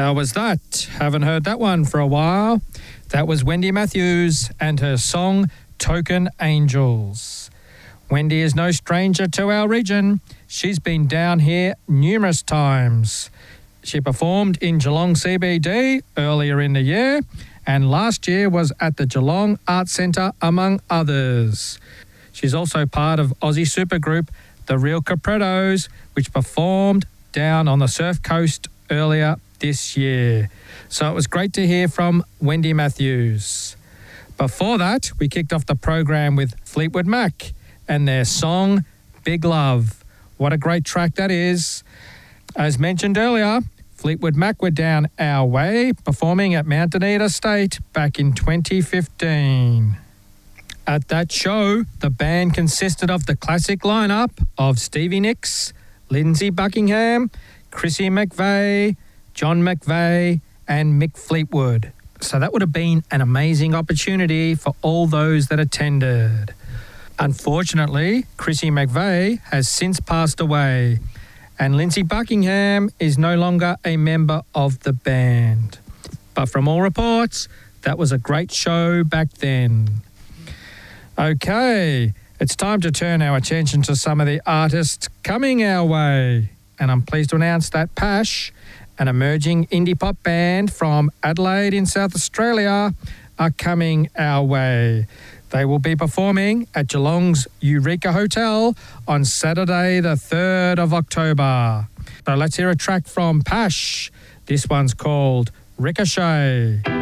How was that? Haven't heard that one for a while. That was Wendy Matthews and her song Token Angels. Wendy is no stranger to our region. She's been down here numerous times. She performed in Geelong CBD earlier in the year, and last year was at the Geelong Arts Centre, among others. She's also part of Aussie supergroup The Real Caprettos, which performed down on the Surf Coast earlier this year. So it was great to hear from Wendy Matthews. Before that, we kicked off the program with Fleetwood Mac and their song Big Love. What a great track that is. As mentioned earlier, Fleetwood Mac were down our way performing at Mount Anita State back in 2015. At that show, the band consisted of the classic lineup of Stevie Nicks, Lindsay Buckingham, Chrissy McVeigh, John McVeigh and Mick Fleetwood. So that would have been an amazing opportunity for all those that attended. Unfortunately, Chrissy McVeigh has since passed away, and Lindsay Buckingham is no longer a member of the band. But from all reports, that was a great show back then. Okay, it's time to turn our attention to some of the artists coming our way. And I'm pleased to announce that Pash, an emerging indie pop band from Adelaide in South Australia, are coming our way. They will be performing at Geelong's Eureka Hotel on Saturday the 3rd of October. So let's hear a track from Pash. This one's called Ricochet.